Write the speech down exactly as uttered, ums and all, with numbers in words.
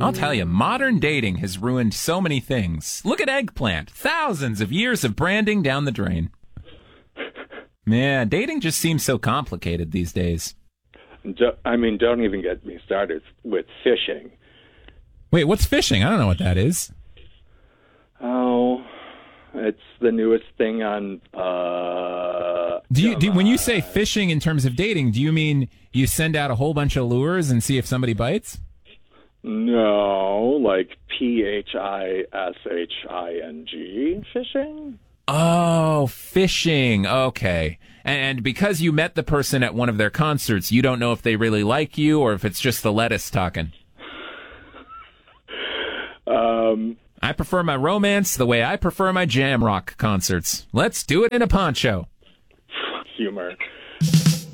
I'll tell you, modern dating has ruined so many things. Look at Eggplant. Thousands of years of branding down the drain. Man, dating just seems so complicated these days. I mean, don't even get me started with fishing. Wait, what's fishing? I don't know what that is. Oh, it's the newest thing on... Uh, do you, do, when you say fishing in terms of dating, do you mean you send out a whole bunch of lures and see if somebody bites? No, like P H I S H I N G, fishing? Oh, fishing. Okay. And because you met the person at one of their concerts, you don't know if they really like you or if it's just the lettuce talking. Um, I prefer my romance the way I prefer my jam rock concerts. Let's do it in a poncho. Humor.